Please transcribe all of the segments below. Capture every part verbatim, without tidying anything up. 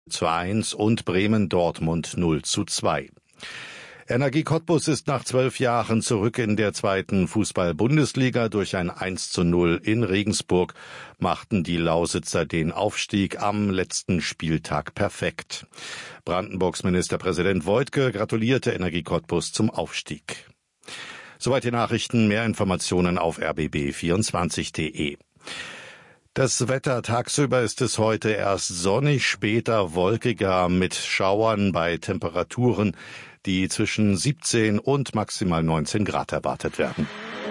zu eins und Bremen-Dortmund null zu zwei. Energie Cottbus ist nach zwölf Jahren zurück in der zweiten Fußball-Bundesliga. Durch ein eins zu null in Regensburg machten die Lausitzer den Aufstieg am letzten Spieltag perfekt. Brandenburgs Ministerpräsident Woidke gratulierte Energie Cottbus zum Aufstieg. Soweit die Nachrichten, mehr Informationen auf r b b vierundzwanzig punkt d e. Das Wetter: tagsüber ist es heute erst sonnig, später wolkiger mit Schauern bei Temperaturen, die zwischen siebzehn und maximal neunzehn Grad erwartet werden.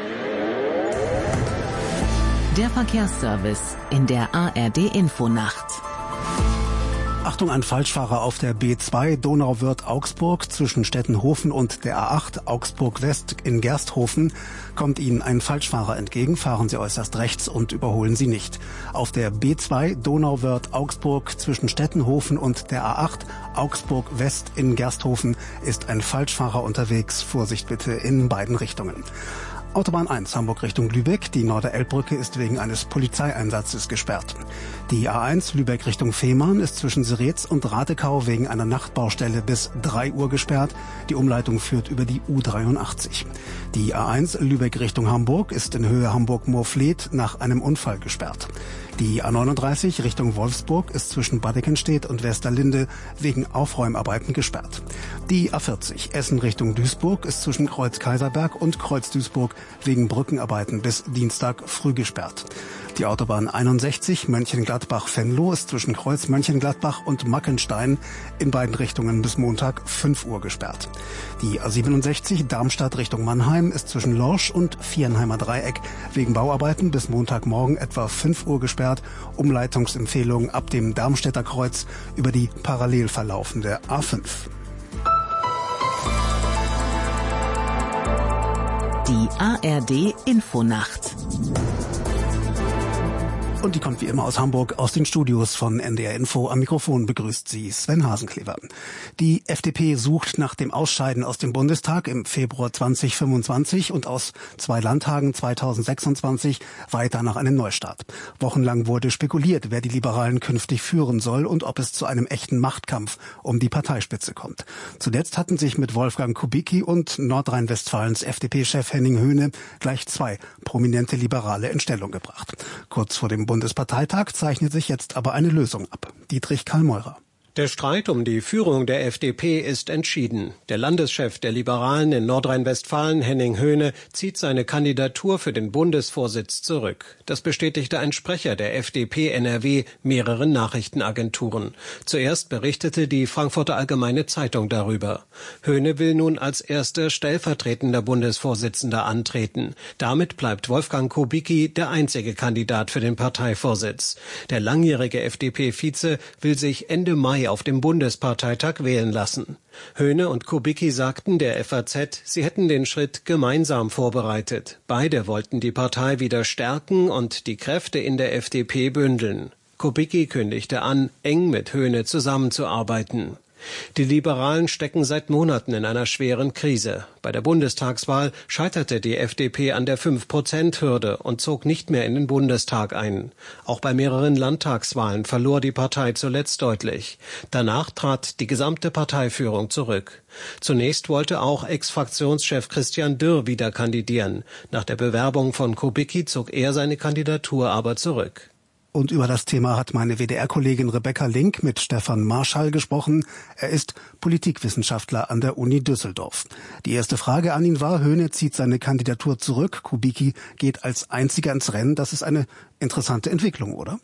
Der Verkehrsservice in der A R D-Infonacht. Achtung, ein Falschfahrer auf der B zwei Donauwörth-Augsburg zwischen Stettenhofen und der A acht Augsburg-West in Gersthofen kommt Ihnen ein Falschfahrer entgegen. Fahren Sie äußerst rechts und überholen Sie nicht. Auf der B zwei Donauwörth-Augsburg zwischen Stettenhofen und der A acht Augsburg-West in Gersthofen ist ein Falschfahrer unterwegs. Vorsicht bitte in beiden Richtungen. Autobahn eins Hamburg Richtung Lübeck. Die Norderelbbrücke ist wegen eines Polizeieinsatzes gesperrt. Die A eins Lübeck Richtung Fehmarn ist zwischen Seretz und Ratekau wegen einer Nachtbaustelle bis drei Uhr gesperrt. Die Umleitung führt über die U dreiundachtzig. Die A eins Lübeck Richtung Hamburg ist in Höhe Hamburg-Moorfleet nach einem Unfall gesperrt. Die A neununddreißig Richtung Wolfsburg ist zwischen Badeckenstedt und Westerlinde wegen Aufräumarbeiten gesperrt. Die A vierzig Essen Richtung Duisburg ist zwischen Kreuz Kaiserberg und Kreuz Duisburg wegen Brückenarbeiten bis Dienstag früh gesperrt. Die Autobahn einundsechzig Mönchengladbach-Venlo ist zwischen Kreuz Mönchengladbach und Mackenstein in beiden Richtungen bis Montag fünf Uhr gesperrt. Die A siebenundsechzig Darmstadt Richtung Mannheim ist zwischen Lorsch und Viernheimer Dreieck wegen Bauarbeiten bis Montagmorgen etwa fünf Uhr gesperrt. Umleitungsempfehlung ab dem Darmstädter Kreuz über die parallel verlaufende A fünf. Die A R D-Infonacht. Und die kommt wie immer aus Hamburg, aus den Studios von N D R Info. Am Mikrofon begrüßt sie Sven Hasenklever. Die F D P sucht nach dem Ausscheiden aus dem Bundestag im Februar zweitausendfünfundzwanzig und aus zwei Landtagen zweitausendsechsundzwanzig weiter nach einem Neustart. Wochenlang wurde spekuliert, wer die Liberalen künftig führen soll und ob es zu einem echten Machtkampf um die Parteispitze kommt. Zuletzt hatten sich mit Wolfgang Kubicki und Nordrhein-Westfalens F D P-Chef Henning Höhne gleich zwei prominente Liberale in Stellung gebracht. Kurz vor dem Bundesparteitag zeichnet sich jetzt aber eine Lösung ab. Dietrich Karl-Meurer. Der Streit um die Führung der F D P ist entschieden. Der Landeschef der Liberalen in Nordrhein-Westfalen, Henning Höhne, zieht seine Kandidatur für den Bundesvorsitz zurück. Das bestätigte ein Sprecher der F D P N R W mehreren Nachrichtenagenturen. Zuerst berichtete die Frankfurter Allgemeine Zeitung darüber. Höhne will nun als erster stellvertretender Bundesvorsitzender antreten. Damit bleibt Wolfgang Kubicki der einzige Kandidat für den Parteivorsitz. Der langjährige F D P-Vize will sich Ende Mai auf dem Bundesparteitag wählen lassen. Höhne und Kubicki sagten der F A Z, sie hätten den Schritt gemeinsam vorbereitet. Beide wollten die Partei wieder stärken und die Kräfte in der F D P bündeln. Kubicki kündigte an, eng mit Höhne zusammenzuarbeiten. Die Liberalen stecken seit Monaten in einer schweren Krise. Bei der Bundestagswahl scheiterte die F D P an der fünf Prozent Hürde und zog nicht mehr in den Bundestag ein. Auch bei mehreren Landtagswahlen verlor die Partei zuletzt deutlich. Danach trat die gesamte Parteiführung zurück. Zunächst wollte auch Ex-Fraktionschef Christian Dürr wieder kandidieren. Nach der Bewerbung von Kubicki zog er seine Kandidatur aber zurück. Und über das Thema hat meine W D R-Kollegin Rebecca Link mit Stefan Marschall gesprochen. Er ist Politikwissenschaftler an der Uni Düsseldorf. Die erste Frage an ihn war, Höhne zieht seine Kandidatur zurück, Kubicki geht als einziger ins Rennen. Das ist eine interessante Entwicklung, oder?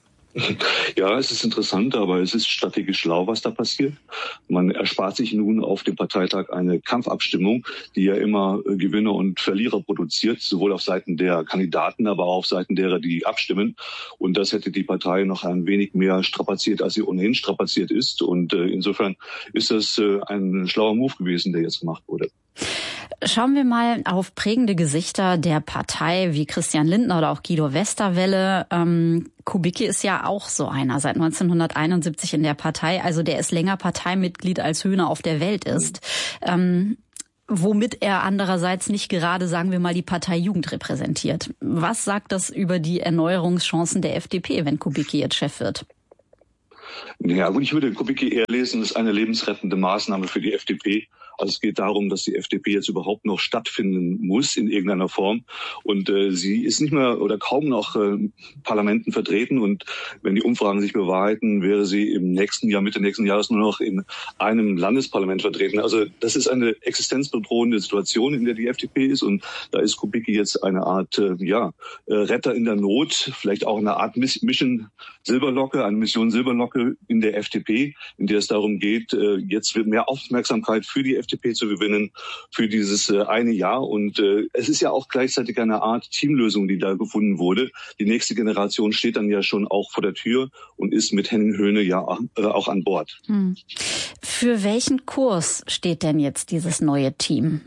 Ja, es ist interessant, aber es ist strategisch schlau, was da passiert. Man erspart sich nun auf dem Parteitag eine Kampfabstimmung, die ja immer Gewinner und Verlierer produziert, sowohl auf Seiten der Kandidaten, aber auch auf Seiten derer, die abstimmen. Und das hätte die Partei noch ein wenig mehr strapaziert, als sie ohnehin strapaziert ist. Und äh, insofern ist das äh, ein schlauer Move gewesen, der jetzt gemacht wurde. Schauen wir mal auf prägende Gesichter der Partei wie Christian Lindner oder auch Guido Westerwelle. Ähm, Kubicki ist ja auch so einer, seit neunzehnhunderteinundsiebzig in der Partei. Also der ist länger Parteimitglied, als Höhne auf der Welt ist. Ähm, womit er andererseits nicht gerade, sagen wir mal, die Parteijugend repräsentiert. Was sagt das über die Erneuerungschancen der F D P, wenn Kubicki jetzt Chef wird? Ja gut, ich würde Kubicki eher lesen, das ist eine lebensrettende Maßnahme für die F D P. Also es geht darum, dass die F D P jetzt überhaupt noch stattfinden muss in irgendeiner Form. Und äh, sie ist nicht mehr oder kaum noch äh, Parlamenten vertreten. Und wenn die Umfragen sich bewahrheiten, wäre sie im nächsten Jahr, Mitte nächsten Jahres nur noch in einem Landesparlament vertreten. Also das ist eine existenzbedrohende Situation, in der die F D P ist. Und da ist Kubicki jetzt eine Art äh, ja äh, Retter in der Not, vielleicht auch eine Art Mission Silberlocke, eine Mission Silberlocke in der F D P, in der es darum geht, äh, jetzt mehr Aufmerksamkeit für die F D P zu gewinnen für dieses äh, eine Jahr. Und äh, es ist ja auch gleichzeitig eine Art Teamlösung, die da gefunden wurde. Die nächste Generation steht dann ja schon auch vor der Tür und ist mit Henning Höhne ja äh, auch an Bord. Hm. Für welchen Kurs steht denn jetzt dieses neue Team?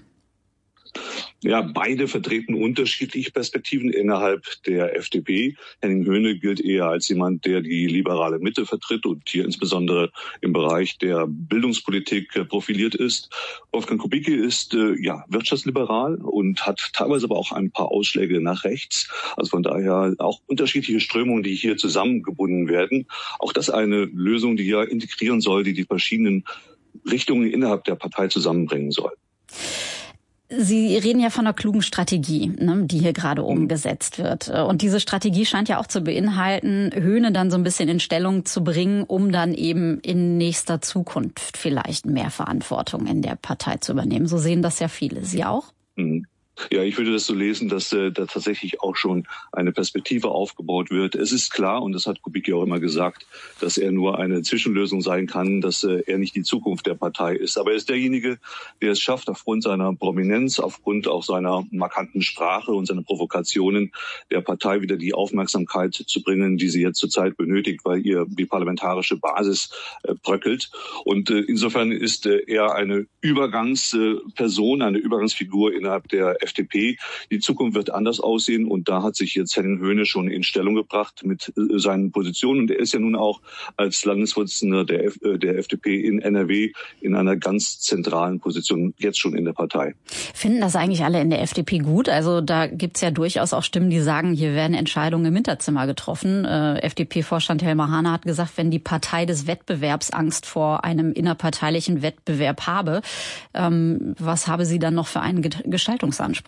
Ja, beide vertreten unterschiedliche Perspektiven innerhalb der F D P. Henning Höhne gilt eher als jemand, der die liberale Mitte vertritt und hier insbesondere im Bereich der Bildungspolitik profiliert ist. Wolfgang Kubicki ist äh, ja wirtschaftsliberal und hat teilweise aber auch ein paar Ausschläge nach rechts. Also von daher auch unterschiedliche Strömungen, die hier zusammengebunden werden. Auch das eine Lösung, die ja integrieren soll, die die verschiedenen Richtungen innerhalb der Partei zusammenbringen soll. Sie reden ja von einer klugen Strategie, ne, die hier gerade umgesetzt wird. Und diese Strategie scheint ja auch zu beinhalten, Höhne dann so ein bisschen in Stellung zu bringen, um dann eben in nächster Zukunft vielleicht mehr Verantwortung in der Partei zu übernehmen. So sehen das ja viele. Sie auch? Mhm. Ja, ich würde das so lesen, dass äh, da tatsächlich auch schon eine Perspektive aufgebaut wird. Es ist klar, und das hat Kubicki auch immer gesagt, dass er nur eine Zwischenlösung sein kann, dass äh, er nicht die Zukunft der Partei ist. Aber er ist derjenige, der es schafft, aufgrund seiner Prominenz, aufgrund auch seiner markanten Sprache und seiner Provokationen der Partei wieder die Aufmerksamkeit zu bringen, die sie jetzt zurzeit benötigt, weil ihr die parlamentarische Basis äh, bröckelt. Und äh, insofern ist äh, er eine Übergangsperson, eine Übergangsfigur innerhalb der F D P. Die Zukunft wird anders aussehen und da hat sich jetzt Henning Höhne schon in Stellung gebracht mit äh, seinen Positionen. Und er ist ja nun auch als Landesvorsitzender der, F- äh, der F D P in N R W in einer ganz zentralen Position, jetzt schon in der Partei. Finden das eigentlich alle in der F D P gut? Also da gibt's ja durchaus auch Stimmen, die sagen, hier werden Entscheidungen im Hinterzimmer getroffen. Äh, F D P-Vorstand Helmer Hahn hat gesagt, wenn die Partei des Wettbewerbs Angst vor einem innerparteilichen Wettbewerb habe, ähm, was habe sie dann noch für einen Gestaltungsanspruch?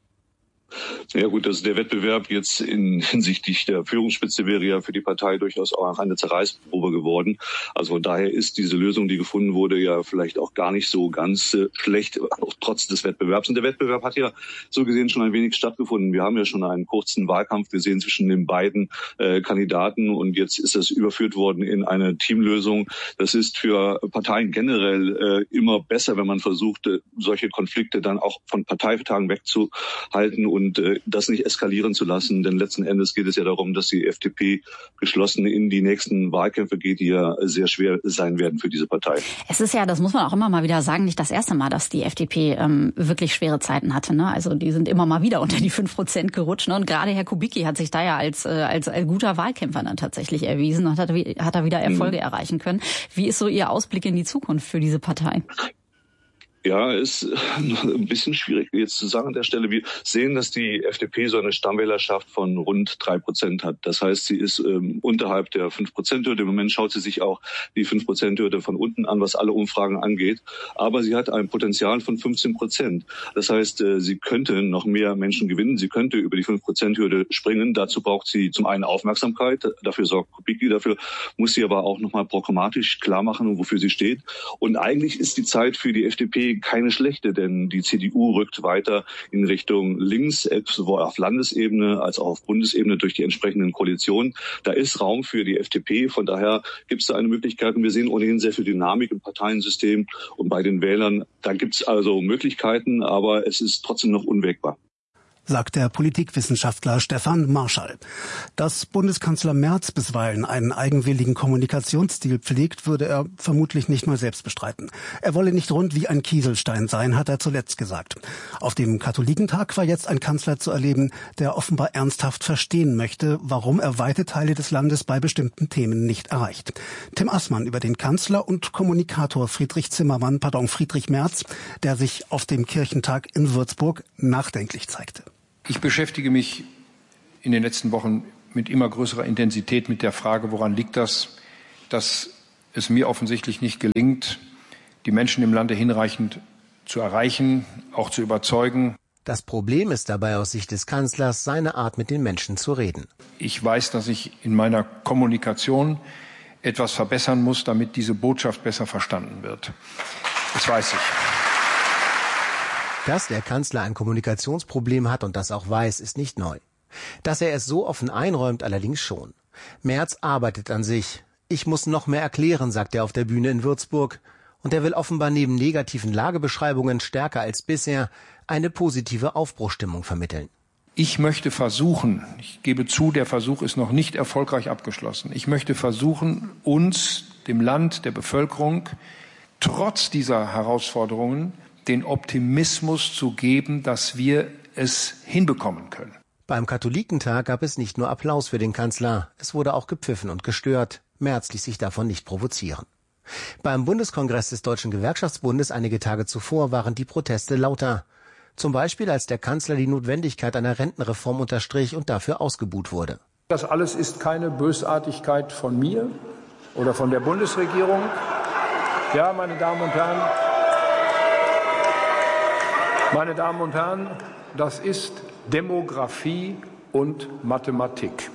Ja gut, also der Wettbewerb jetzt in hinsichtlich der Führungsspitze wäre ja für die Partei durchaus auch eine Zerreißprobe geworden. Also von daher ist diese Lösung, die gefunden wurde, ja vielleicht auch gar nicht so ganz äh, schlecht, auch trotz des Wettbewerbs. Und der Wettbewerb hat ja so gesehen schon ein wenig stattgefunden. Wir haben ja schon einen kurzen Wahlkampf gesehen zwischen den beiden äh, Kandidaten und jetzt ist das überführt worden in eine Teamlösung. Das ist für Parteien generell äh, immer besser, wenn man versucht, äh, solche Konflikte dann auch von Parteitagen wegzuhalten und und äh, das nicht eskalieren zu lassen. Denn letzten Endes geht es ja darum, dass die F D P geschlossen in die nächsten Wahlkämpfe geht, die ja sehr schwer sein werden für diese Partei. Es ist ja, das muss man auch immer mal wieder sagen, nicht das erste Mal, dass die F D P ähm, wirklich schwere Zeiten hatte. Ne? Also die sind immer mal wieder unter die fünf Prozent gerutscht. Ne? Und gerade Herr Kubicki hat sich da ja als, äh, als, als guter Wahlkämpfer dann tatsächlich erwiesen und hat, hat da wieder Erfolge mhm. erreichen können. Wie ist so Ihr Ausblick in die Zukunft für diese Partei? Ja, ist ein bisschen schwierig jetzt zu sagen an der Stelle. Wir sehen, dass die F D P so eine Stammwählerschaft von rund drei Prozent hat. Das heißt, sie ist ähm, unterhalb der fünf Prozent Hürde. Im Moment schaut sie sich auch die fünf Prozent Hürde von unten an, was alle Umfragen angeht. Aber sie hat ein Potenzial von fünfzehn Prozent. Das heißt, äh, sie könnte noch mehr Menschen gewinnen. Sie könnte über die fünf Prozent Hürde springen. Dazu braucht sie zum einen Aufmerksamkeit. Dafür sorgt Kubicki. Dafür muss sie aber auch nochmal programmatisch klar machen, wofür sie steht. Und eigentlich ist die Zeit für die F D P keine schlechte, denn die C D U rückt weiter in Richtung links, sowohl auf Landesebene als auch auf Bundesebene durch die entsprechenden Koalitionen. Da ist Raum für die F D P, von daher gibt es da eine Möglichkeit und wir sehen ohnehin sehr viel Dynamik im Parteiensystem und bei den Wählern. Da gibt es also Möglichkeiten, aber es ist trotzdem noch unwägbar, sagt der Politikwissenschaftler Stefan Marschall. Dass Bundeskanzler Merz bisweilen einen eigenwilligen Kommunikationsstil pflegt, würde er vermutlich nicht mal selbst bestreiten. Er wolle nicht rund wie ein Kieselstein sein, hat er zuletzt gesagt. Auf dem Katholikentag war jetzt ein Kanzler zu erleben, der offenbar ernsthaft verstehen möchte, warum er weite Teile des Landes bei bestimmten Themen nicht erreicht. Tim Assmann über den Kanzler und Kommunikator Friedrich Zimmermann, pardon, Friedrich Merz, der sich auf dem Kirchentag in Würzburg nachdenklich zeigte. Ich beschäftige mich in den letzten Wochen mit immer größerer Intensität mit der Frage, woran liegt das, dass es mir offensichtlich nicht gelingt, die Menschen im Lande hinreichend zu erreichen, auch zu überzeugen. Das Problem ist dabei aus Sicht des Kanzlers seine Art, mit den Menschen zu reden. Ich weiß, dass ich in meiner Kommunikation etwas verbessern muss, damit diese Botschaft besser verstanden wird. Das weiß ich. Dass der Kanzler ein Kommunikationsproblem hat und das auch weiß, ist nicht neu. Dass er es so offen einräumt, allerdings schon. Merz arbeitet an sich. Ich muss noch mehr erklären, sagt er auf der Bühne in Würzburg. Und er will offenbar neben negativen Lagebeschreibungen stärker als bisher eine positive Aufbruchsstimmung vermitteln. Ich möchte versuchen, ich gebe zu, der Versuch ist noch nicht erfolgreich abgeschlossen. Ich möchte versuchen, uns, dem Land, der Bevölkerung, trotz dieser Herausforderungen den Optimismus zu geben, dass wir es hinbekommen können. Beim Katholikentag gab es nicht nur Applaus für den Kanzler, es wurde auch gepfiffen und gestört. Merz ließ sich davon nicht provozieren. Beim Bundeskongress des Deutschen Gewerkschaftsbundes einige Tage zuvor waren die Proteste lauter. Zum Beispiel, als der Kanzler die Notwendigkeit einer Rentenreform unterstrich und dafür ausgebuht wurde. Das alles ist keine Bösartigkeit von mir oder von der Bundesregierung. Ja, meine Damen und Herren, meine Damen und Herren, das ist Demografie und Mathematik.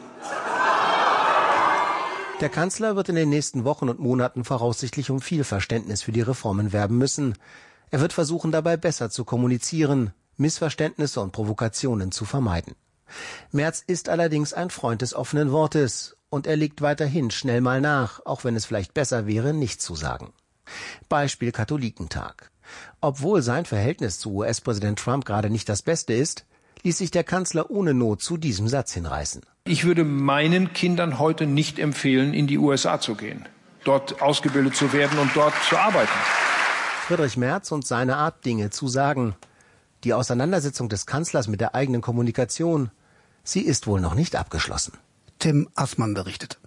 Der Kanzler wird in den nächsten Wochen und Monaten voraussichtlich um viel Verständnis für die Reformen werben müssen. Er wird versuchen, dabei besser zu kommunizieren, Missverständnisse und Provokationen zu vermeiden. Merz ist allerdings ein Freund des offenen Wortes und er legt weiterhin schnell mal nach, auch wenn es vielleicht besser wäre, nichts zu sagen. Beispiel Katholikentag. Obwohl sein Verhältnis zu U S-Präsident Trump gerade nicht das Beste ist, ließ sich der Kanzler ohne Not zu diesem Satz hinreißen. Ich würde meinen Kindern heute nicht empfehlen, in die U S A zu gehen, dort ausgebildet zu werden und dort zu arbeiten. Friedrich Merz und seine Art, Dinge zu sagen. Die Auseinandersetzung des Kanzlers mit der eigenen Kommunikation, sie ist wohl noch nicht abgeschlossen. Tim Assmann berichtet.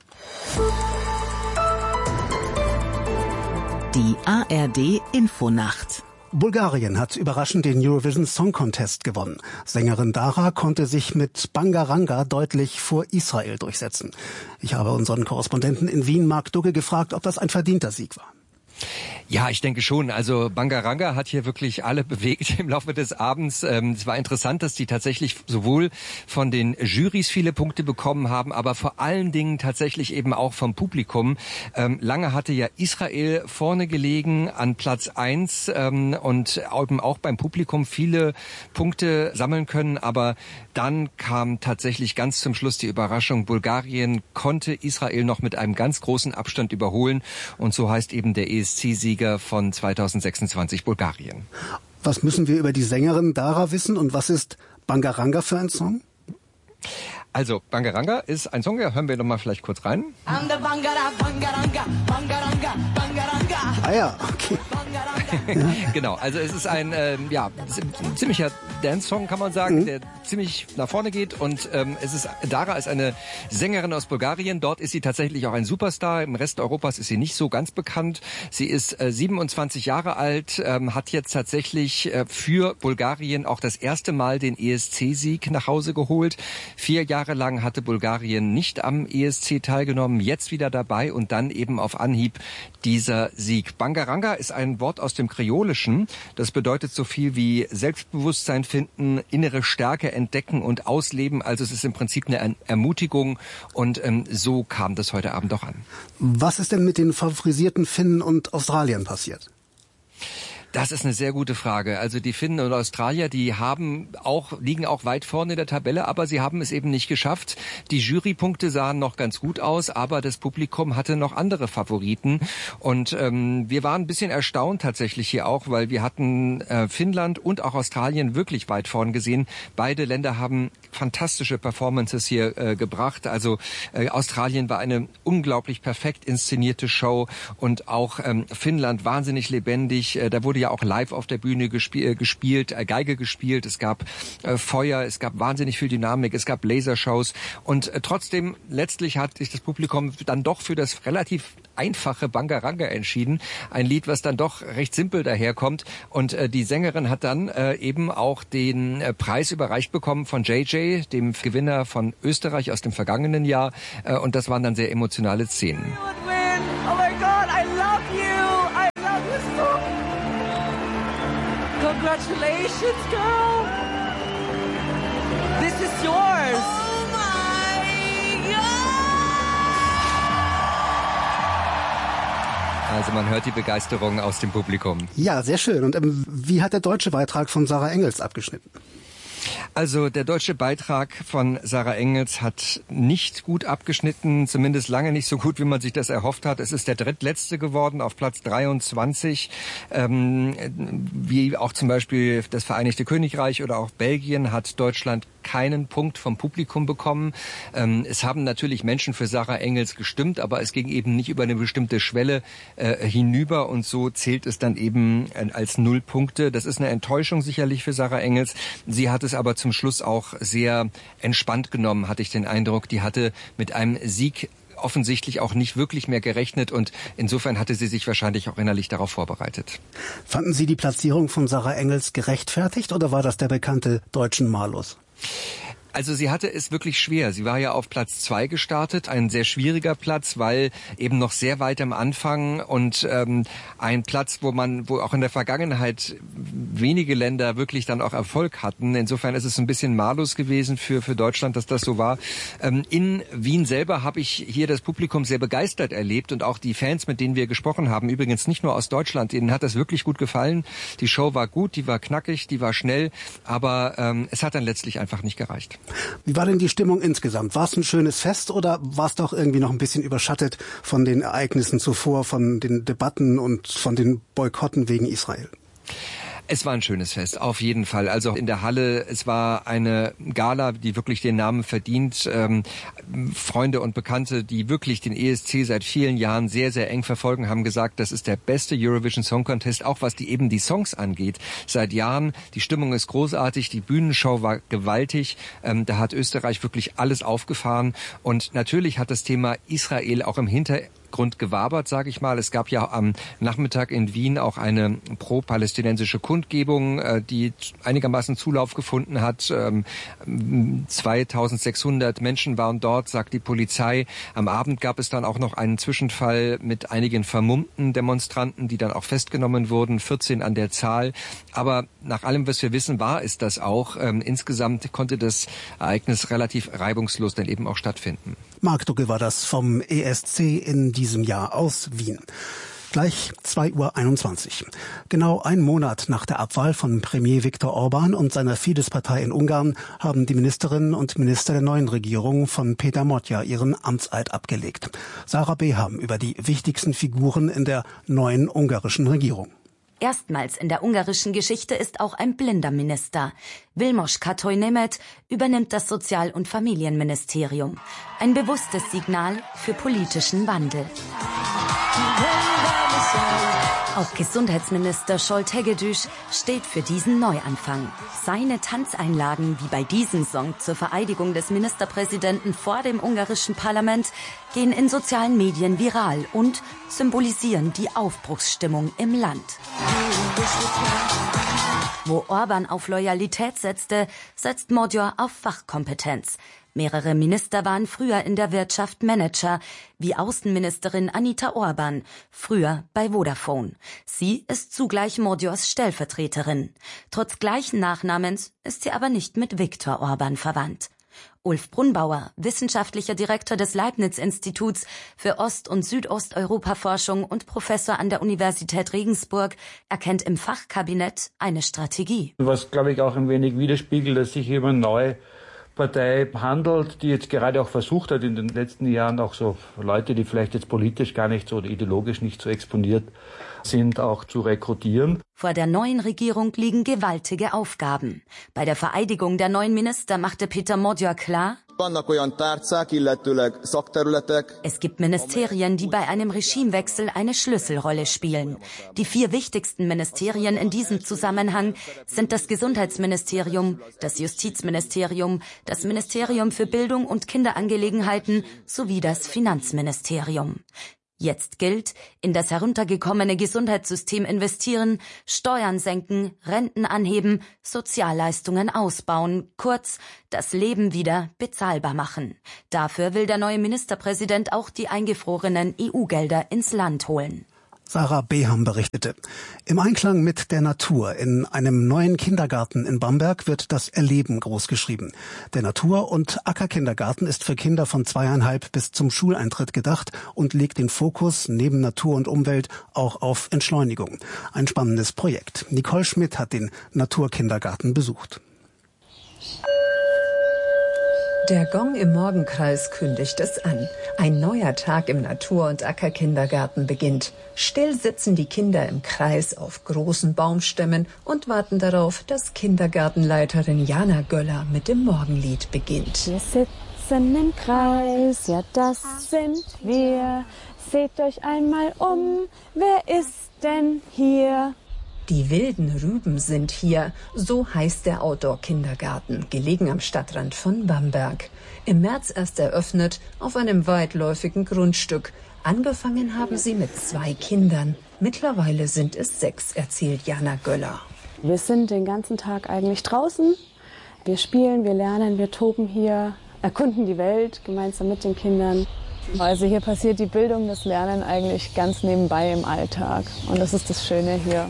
Die A R D Infonacht. Bulgarien hat überraschend den Eurovision Song Contest gewonnen. Sängerin Dara konnte sich mit Bangaranga deutlich vor Israel durchsetzen. Ich habe unseren Korrespondenten in Wien, Marc Dugge, gefragt, ob das ein verdienter Sieg war. Ja, ich denke schon. Also Bangaranga hat hier wirklich alle bewegt im Laufe des Abends. Ähm, es war interessant, dass die tatsächlich sowohl von den Jurys viele Punkte bekommen haben, aber vor allen Dingen tatsächlich eben auch vom Publikum. Ähm, lange hatte ja Israel vorne gelegen an Platz eins ähm, und eben auch beim Publikum viele Punkte sammeln können. Aber dann kam tatsächlich ganz zum Schluss die Überraschung. Bulgarien konnte Israel noch mit einem ganz großen Abstand überholen. Und so heißt eben der E S C-Sieger von zweitausendsechsundzwanzig Bulgarien. Was müssen wir über die Sängerin Dara wissen und was ist Bangaranga für ein Song? Also, Bangaranga ist ein Song, da hören wir noch mal vielleicht kurz rein. Ah ja, okay. Genau, also es ist ein ähm, ja, ziemlicher Dance-Song, kann man sagen, mhm. der ziemlich nach vorne geht. Und ähm, es ist Dara ist eine Sängerin aus Bulgarien. Dort ist sie tatsächlich auch ein Superstar. Im Rest Europas ist sie nicht so ganz bekannt. Sie ist äh, siebenundzwanzig Jahre alt, ähm, hat jetzt tatsächlich äh, für Bulgarien auch das erste Mal den E S C-Sieg nach Hause geholt. Vier Jahre lang hatte Bulgarien nicht am E S C teilgenommen, jetzt wieder dabei und dann eben auf Anhieb dieser Sieg. Bangaranga ist ein Wort aus dem Kreolischen. Das bedeutet so viel wie Selbstbewusstsein finden, innere Stärke entdecken und ausleben. Also es ist im Prinzip eine Ermutigung und ähm, so kam das heute Abend auch an. Was ist denn mit den favorisierten Finnen und Australiern passiert? Das ist eine sehr gute Frage. Also die Finnen und Australier, die haben auch, liegen auch weit vorne in der Tabelle, aber sie haben es eben nicht geschafft. Die Jurypunkte sahen noch ganz gut aus, aber das Publikum hatte noch andere Favoriten. Und ähm, wir waren ein bisschen erstaunt tatsächlich hier auch, weil wir hatten äh, Finnland und auch Australien wirklich weit vorn gesehen. Beide Länder haben fantastische Performances hier äh, gebracht. Also äh, Australien war eine unglaublich perfekt inszenierte Show und auch ähm, Finnland wahnsinnig lebendig. Äh, da wurde ja auch live auf der Bühne gespiel, gespielt, äh, Geige gespielt, es gab äh, Feuer, es gab wahnsinnig viel Dynamik, es gab Lasershows und äh, trotzdem letztlich hat sich das Publikum dann doch für das relativ einfache Bangaranga entschieden, ein Lied, was dann doch recht simpel daherkommt und äh, die Sängerin hat dann äh, eben auch den äh, Preis überreicht bekommen von J J, dem Gewinner von Österreich aus dem vergangenen Jahr äh, und das waren dann sehr emotionale Szenen. Congratulations, girl. This is yours. Oh my God. Also man hört die Begeisterung aus dem Publikum. Ja, sehr schön. Und ähm, wie hat der deutsche Beitrag von Sarah Engels abgeschnitten? Also der deutsche Beitrag von Sarah Engels hat nicht gut abgeschnitten, zumindest lange nicht so gut, wie man sich das erhofft hat. Es ist der drittletzte geworden auf Platz dreiundzwanzig, ähm, wie auch zum Beispiel das Vereinigte Königreich oder auch Belgien hat Deutschland keinen Punkt vom Publikum bekommen. Ähm, es haben natürlich Menschen für Sarah Engels gestimmt, aber es ging eben nicht über eine bestimmte Schwelle äh, hinüber und so zählt es dann eben äh, als null Punkte. Das ist eine Enttäuschung sicherlich für Sarah Engels. Sie hat es aber zum Schluss auch sehr entspannt genommen, hatte ich den Eindruck. Die hatte mit einem Sieg offensichtlich auch nicht wirklich mehr gerechnet und insofern hatte sie sich wahrscheinlich auch innerlich darauf vorbereitet. Fanden Sie die Platzierung von Sarah Engels gerechtfertigt oder war das der bekannte deutschen Malus? Also sie hatte es wirklich schwer. Sie war ja auf Platz zwei gestartet, ein sehr schwieriger Platz, weil eben noch sehr weit am Anfang und ähm, ein Platz, wo man, wo auch in der Vergangenheit wenige Länder wirklich dann auch Erfolg hatten. Insofern ist es ein bisschen Malus gewesen für für Deutschland, dass das so war. Ähm, in Wien selber habe ich hier das Publikum sehr begeistert erlebt und auch die Fans, mit denen wir gesprochen haben, übrigens nicht nur aus Deutschland, denen hat das wirklich gut gefallen. Die Show war gut, die war knackig, die war schnell, aber ähm, es hat dann letztlich einfach nicht gereicht. Wie war denn die Stimmung insgesamt? War es ein schönes Fest oder war es doch irgendwie noch ein bisschen überschattet von den Ereignissen zuvor, von den Debatten und von den Boykotten wegen Israel? Es war ein schönes Fest, auf jeden Fall. Also in der Halle, es war eine Gala, die wirklich den Namen verdient. Ähm, Freunde und Bekannte, die wirklich den E S C seit vielen Jahren sehr, sehr eng verfolgen, haben gesagt, das ist der beste Eurovision Song Contest, auch was die eben die Songs angeht. Seit Jahren, die Stimmung ist großartig, die Bühnenshow war gewaltig. Ähm, da hat Österreich wirklich alles aufgefahren. Und natürlich hat das Thema Israel auch im Hintergrund Grund gewabert, sage ich mal. Es gab ja am Nachmittag in Wien auch eine pro-palästinensische Kundgebung, die einigermaßen Zulauf gefunden hat. zweitausendsechshundert Menschen waren dort, sagt die Polizei. Am Abend gab es dann auch noch einen Zwischenfall mit einigen vermummten Demonstranten, die dann auch festgenommen wurden, vierzehn an der Zahl. Aber nach allem, was wir wissen, war es das auch. Insgesamt konnte das Ereignis relativ reibungslos dann eben auch stattfinden. Marc Dugge war das vom E S C in diesem Jahr aus Wien. Gleich zwei Uhr einundzwanzig. Genau einen Monat nach der Abwahl von Premier Viktor Orban und seiner Fidesz-Partei in Ungarn haben die Ministerinnen und Minister der neuen Regierung von Péter Modja ihren Amtseid abgelegt. Sarah Beham über die wichtigsten Figuren in der neuen ungarischen Regierung. Erstmals in der ungarischen Geschichte ist auch ein blinder Minister. Vilmos Katonyi-Nemeth übernimmt das Sozial- und Familienministerium. Ein bewusstes Signal für politischen Wandel. Auch Gesundheitsminister Zsolt Hegedűs steht für diesen Neuanfang. Seine Tanzeinlagen, wie bei diesem Song zur Vereidigung des Ministerpräsidenten vor dem ungarischen Parlament, gehen in sozialen Medien viral und symbolisieren die Aufbruchsstimmung im Land. Wo Orban auf Loyalität setzte, setzt Modja auf Fachkompetenz. Mehrere Minister waren früher in der Wirtschaft Manager, wie Außenministerin Anita Orban, früher bei Vodafone. Sie ist zugleich Modjas Stellvertreterin. Trotz gleichen Nachnamens ist sie aber nicht mit Viktor Orban verwandt. Ulf Brunbauer, wissenschaftlicher Direktor des Leibniz-Instituts für Ost- und Südosteuropa-Forschung und Professor an der Universität Regensburg, erkennt im Fachkabinett eine Strategie. Was, glaube ich, auch ein wenig widerspiegelt, dass sich über neue Partei handelt, die jetzt gerade auch versucht hat, in den letzten Jahren auch so Leute, die vielleicht jetzt politisch gar nicht so oder ideologisch nicht so exponiert sind, auch zu rekrutieren. Vor der neuen Regierung liegen gewaltige Aufgaben. Bei der Vereidigung der neuen Minister machte Péter Modja klar, es gibt Ministerien, die bei einem Regimewechsel eine Schlüsselrolle spielen. Die vier wichtigsten Ministerien in diesem Zusammenhang sind das Gesundheitsministerium, das Justizministerium, das Ministerium für Bildung und Kinderangelegenheiten sowie das Finanzministerium. Jetzt gilt, in das heruntergekommene Gesundheitssystem investieren, Steuern senken, Renten anheben, Sozialleistungen ausbauen, kurz das Leben wieder bezahlbar machen. Dafür will der neue Ministerpräsident auch die eingefrorenen E U-Gelder ins Land holen. Sarah Beham berichtete. Im Einklang mit der Natur in einem neuen Kindergarten in Bamberg wird das Erleben großgeschrieben. Der Natur- und Ackerkindergarten ist für Kinder von zweieinhalb bis zum Schuleintritt gedacht und legt den Fokus neben Natur und Umwelt auch auf Entschleunigung. Ein spannendes Projekt. Nicole Schmidt hat den Naturkindergarten besucht. Der Gong im Morgenkreis kündigt es an. Ein neuer Tag im Natur- und Ackerkindergarten beginnt. Still sitzen die Kinder im Kreis auf großen Baumstämmen und warten darauf, dass Kindergartenleiterin Jana Göller mit dem Morgenlied beginnt. Wir sitzen im Kreis, ja das sind wir. Seht euch einmal um, wer ist denn hier? Die wilden Rüben sind hier, so heißt der Outdoor-Kindergarten, gelegen am Stadtrand von Bamberg. Im März erst eröffnet, auf einem weitläufigen Grundstück. Angefangen haben sie mit zwei Kindern. Mittlerweile sind es sechs, erzählt Jana Göller. Wir sind den ganzen Tag eigentlich draußen. Wir spielen, wir lernen, wir toben hier, erkunden die Welt gemeinsam mit den Kindern. Also hier passiert die Bildung, das Lernen eigentlich ganz nebenbei im Alltag. Und das ist das Schöne hier.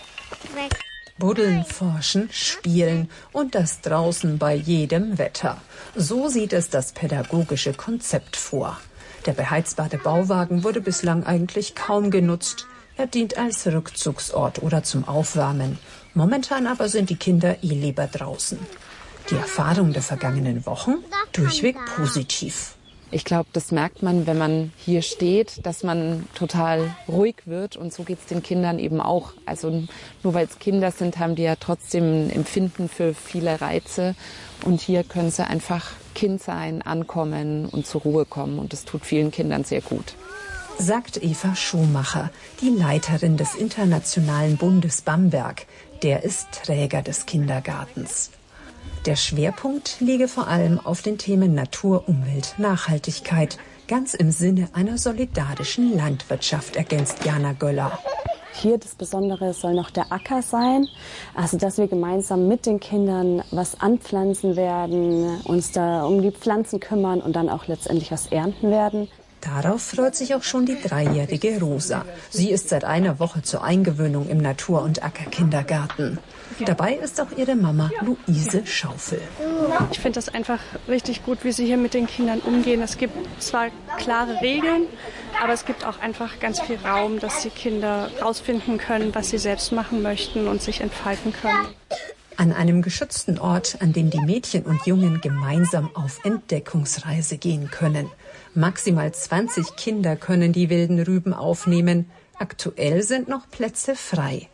Buddeln, forschen, spielen und das draußen bei jedem Wetter. So sieht es das pädagogische Konzept vor. Der beheizbare Bauwagen wurde bislang eigentlich kaum genutzt. Er dient als Rückzugsort oder zum Aufwärmen. Momentan aber sind die Kinder eh lieber draußen. Die Erfahrung der vergangenen Wochen durchweg positiv. Ich glaube, das merkt man, wenn man hier steht, dass man total ruhig wird. Und so geht es den Kindern eben auch. Also nur weil es Kinder sind, haben die ja trotzdem ein Empfinden für viele Reize. Und hier können sie einfach Kind sein, ankommen und zur Ruhe kommen. Und das tut vielen Kindern sehr gut. Sagt Eva Schumacher, die Leiterin des Internationalen Bundes Bamberg. Der ist Träger des Kindergartens. Der Schwerpunkt liege vor allem auf den Themen Natur, Umwelt, Nachhaltigkeit, ganz im Sinne einer solidarischen Landwirtschaft, ergänzt Jana Göller. Hier das Besondere soll noch der Acker sein, also dass wir gemeinsam mit den Kindern was anpflanzen werden, uns da um die Pflanzen kümmern und dann auch letztendlich was ernten werden. Darauf freut sich auch schon die dreijährige Rosa. Sie ist seit einer Woche zur Eingewöhnung im Natur- und Ackerkindergarten. Dabei ist auch ihre Mama Luise Schaufel. Ich finde das einfach richtig gut, wie sie hier mit den Kindern umgehen. Es gibt zwar klare Regeln, aber es gibt auch einfach ganz viel Raum, dass die Kinder rausfinden können, was sie selbst machen möchten und sich entfalten können. An einem geschützten Ort, an dem die Mädchen und Jungen gemeinsam auf Entdeckungsreise gehen können. Maximal zwanzig Kinder können die wilden Rüben aufnehmen. Aktuell sind noch Plätze frei.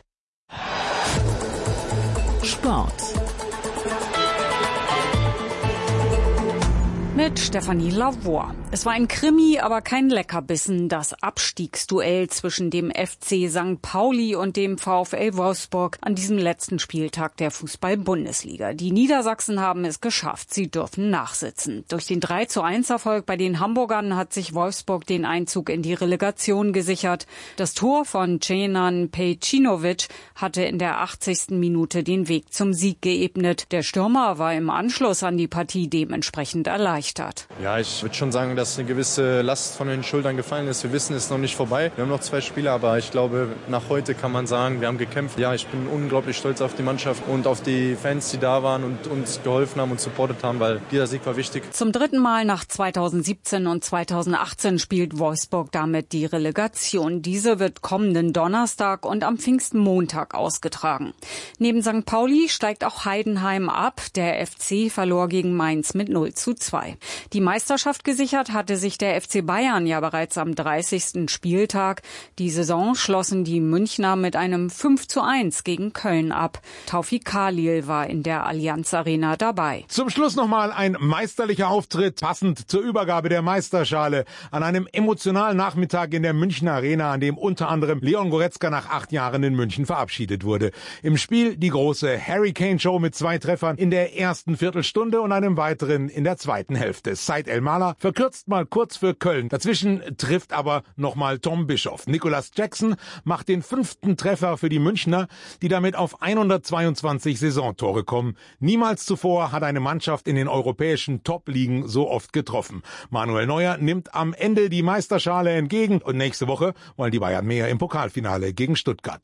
Sport. Mit Stefanie Lavor. Es war ein Krimi, aber kein Leckerbissen. Das Abstiegsduell zwischen dem F C Sankt Pauli und dem VfL Wolfsburg an diesem letzten Spieltag der Fußball-Bundesliga. Die Niedersachsen haben es geschafft. Sie dürfen nachsitzen. Durch den drei zu eins Erfolg bei den Hamburgern hat sich Wolfsburg den Einzug in die Relegation gesichert. Das Tor von Cenan Pejcinovic hatte in der achtzigsten Minute den Weg zum Sieg geebnet. Der Stürmer war im Anschluss an die Partie dementsprechend erleichtert. Ja, ich würde schon sagen, dass eine gewisse Last von den Schultern gefallen ist. Wir wissen, es ist noch nicht vorbei. Wir haben noch zwei Spiele, aber ich glaube, nach heute kann man sagen, wir haben gekämpft. Ja, ich bin unglaublich stolz auf die Mannschaft und auf die Fans, die da waren und uns geholfen haben und supportet haben, weil dieser Sieg war wichtig. Zum dritten Mal nach zweitausendsiebzehn und zweitausendachtzehn spielt Wolfsburg damit die Relegation. Diese wird kommenden Donnerstag und am Pfingstmontag ausgetragen. Neben Sankt Pauli steigt auch Heidenheim ab. Der F C verlor gegen Mainz mit null zu zwei. Die Meisterschaft gesichert hatte sich der F C Bayern ja bereits am dreißigsten Spieltag. Die Saison schlossen die Münchner mit einem fünf zu eins gegen Köln ab. Taufik Khalil war in der Allianz Arena dabei. Zum Schluss nochmal ein meisterlicher Auftritt, passend zur Übergabe der Meisterschale an einem emotionalen Nachmittag in der Münchner Arena, an dem unter anderem Leon Goretzka nach acht Jahren in München verabschiedet wurde. Im Spiel die große Harry Kane Show mit zwei Treffern in der ersten Viertelstunde und einem weiteren in der zweiten Hälfte. Said El Mala verkürzt kratzt mal kurz für Köln. Dazwischen trifft aber nochmal Tom Bischoff. Nicolas Jackson macht den fünften Treffer für die Münchner, die damit auf hundertzweiundzwanzig Saisontore kommen. Niemals zuvor hat eine Mannschaft in den europäischen Top-Ligen so oft getroffen. Manuel Neuer nimmt am Ende die Meisterschale entgegen und nächste Woche wollen die Bayern mehr im Pokalfinale gegen Stuttgart.